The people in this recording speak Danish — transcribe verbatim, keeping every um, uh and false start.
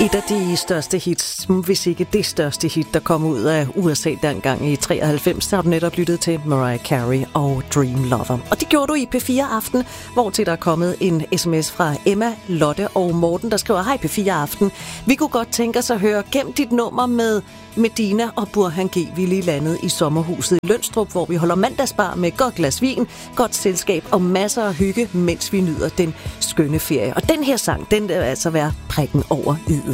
Et af de største hits, hvis ikke det største hit, der kom ud af U S A dengang i treoghalvfems, der har du netop lyttet til Mariah Carey og Dream Lover. Og det gjorde du i P fire Aften, hvor til der er kommet en sms fra Emma, Lotte og Morten, der skriver: Hej P fire Aften. Vi kunne godt tænke os at høre Gem dit nummer med Medina og Burhan G. Vi lige landet i sommerhuset i Lønstrup, hvor vi holder mandagsbar med godt glas vin, godt selskab og masser af hygge, mens vi nyder den skønne ferie. Og den her sang, den vil altså være prikken over i'et.